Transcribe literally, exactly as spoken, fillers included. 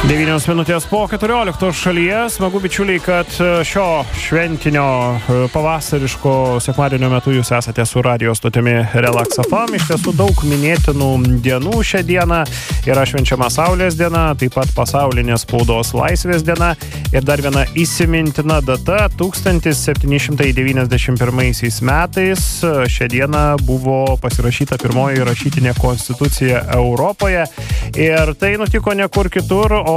devynios minutės po keturioliktos šalyje. Smagu, bičiuliai, kad šio šventinio pavasariško sekmadienio metu jūs esate su radijo stotimi Relax F M. Iš tiesų daug minėtinų dienų šią dieną. Yra švenčiama Saulės diena, taip pat pasaulinė spaudos laisvės diena ir dar viena įsimintina data. tūkstantis septyni šimtai devyniasdešimt pirmaisiais metais šią dieną buvo pasirašyta pirmoji rašytinė konstitucija Europoje ir tai nutiko ne kur kitur,